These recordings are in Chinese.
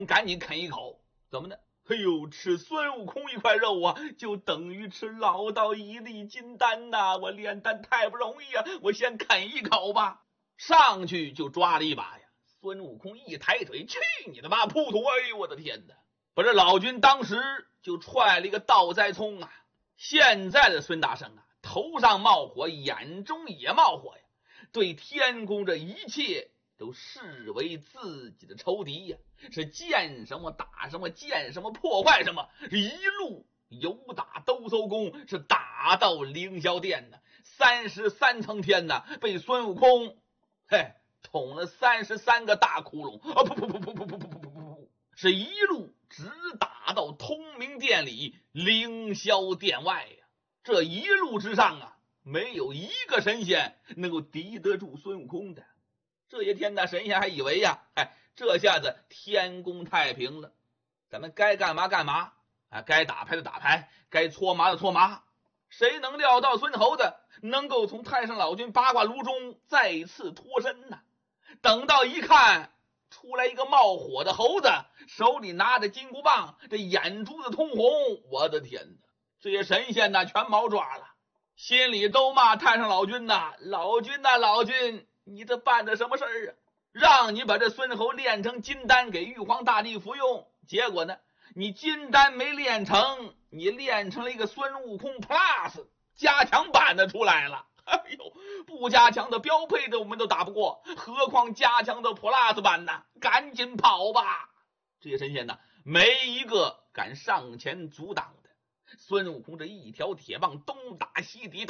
赶紧啃一口，怎么的？哎呦，吃孙悟空一块肉啊，就等于吃老道一粒金丹呐！我炼丹太不容易啊，我先啃一口吧。上去就抓了一把呀，孙悟空一抬腿，去你的妈！扑通！哎呦，我的天哪！把这老君当时就踹了一个倒栽葱啊！现在的孙大圣啊，头上冒火，眼中也冒火呀，对天宫这一切都视为自己的仇敌呀，是见什么打什么，见什么破坏什么，一路由打兜搜宫，是打到凌霄殿呢，33层天呢，被孙悟空捅了33个大窟窿啊！噗，是一路直打到通明殿里凌霄殿外呀。这一路之上啊，没有一个神仙能够敌得住孙悟空的。这些天呢，神仙还以为呀，这下子天宫太平了，咱们该干嘛干嘛啊，该打牌的打牌，该搓麻的搓麻。谁能料到孙猴子能够从太上老君八卦炉中再次脱身呢？等到一看，出来一个冒火的猴子，手里拿着金箍棒，这眼珠子通红，我的天哪！这些神仙呢，全毛抓了，心里都骂太上老君呐，老君呐，老君，你这办的什么事儿啊？让你把这孙猴炼成金丹给玉皇大帝服用，结果呢，你金丹没炼成，你炼成了一个孙悟空 Plus 加强版的出来了。哎呦，不加强的标配的我们都打不过，何况加强的 Plus 版呢？赶紧跑吧！这些神仙呢，没一个敢上前阻挡的。孙悟空这一条铁棒东打西抵，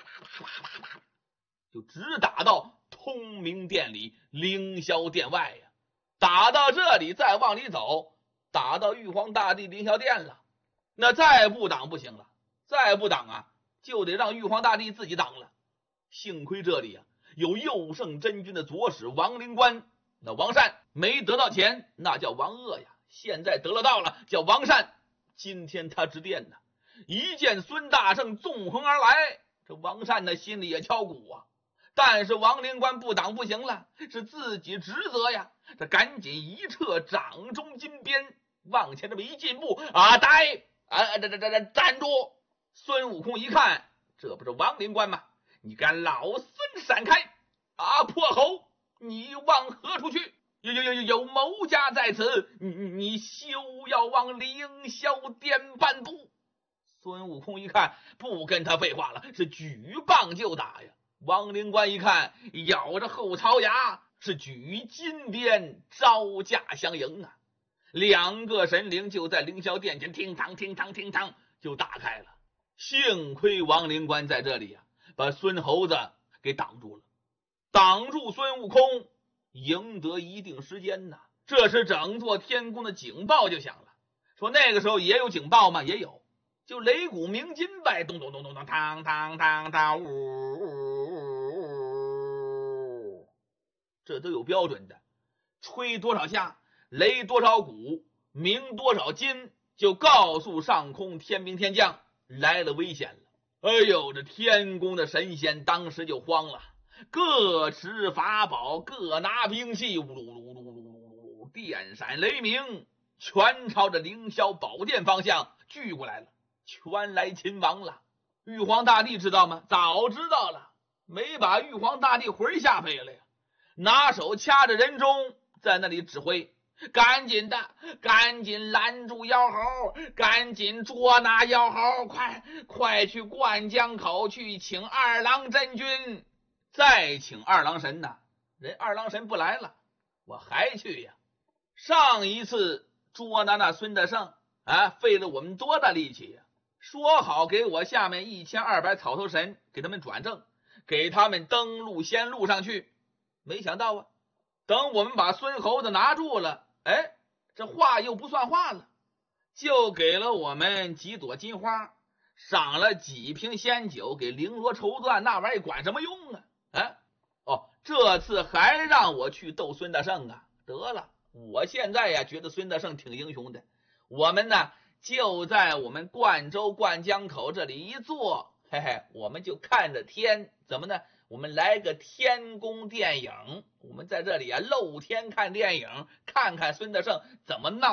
就直打到通明殿里凌霄殿外呀。打到这里再往里走，打到玉皇大帝凌霄殿了。那再不挡不行了，再不挡啊，就得让玉皇大帝自己挡了。幸亏这里啊有佑圣真君的左使王灵官，那王善没得到钱，那叫王鄂呀，现在得了道了，叫王善。今天他致电呢，一见孙大圣纵横而来，这王善呢心里也敲鼓啊。但是王灵官不挡不行了，是自己职责呀，这赶紧一撤掌中金鞭，往前这么一进步啊，站住！孙悟空一看，这不是王灵官吗？你敢老孙闪开啊！破猴，你往何处去？有谋家在此，你休要往凌霄殿半步！孙悟空一看，不跟他废话了，是举棒就打呀。王灵官一看，咬着后槽牙，是举金鞭招架相迎啊。两个神灵就在凌霄殿前听堂就打开了。幸亏王灵官在这里呀，把孙猴子给挡住了，挡住孙悟空，赢得一定时间呐。这时整座天宫的警报就响了，说那个时候也有警报吗？也有，就擂鼓鸣金呗，咚咚咚咚咚，当，呜，这都有标准的，吹多少下，擂多少鼓，鸣多少金，就告诉上空天兵天将来了危险了。哎呦，这天宫的神仙当时就慌了，各持法宝，各拿兵器，呜噜噜噜噜噜，电闪雷鸣，全朝着凌霄宝殿方向聚过来了，全来擒王了。玉皇大帝知道吗？早知道了，没把玉皇大帝魂吓飞了呀，拿手掐着人中，在那里指挥，赶紧拦住妖猴，赶紧捉拿妖猴，快去灌江口去请二郎真君，再请二郎神呐。人二郎神不来了，我还去呀。上一次捉拿那孙大圣啊，费了我们多大力气呀！说好给我下面1200草头神给他们转正，给他们登陆仙路上去，没想到啊，等我们把孙猴子拿住了，这话又不算话了，就给了我们几朵金花，赏了几瓶仙酒，给绫罗绸缎，那玩意管什么用啊？这次还让我去斗孙大圣啊！得了，我现在呀觉得孙大圣挺英雄的，我们呢就在我们灌州灌江口这里一坐，我们就看着天，怎么呢？ 我们来个天宫电影，我们在这里啊露天看电影，看看孙德胜怎么闹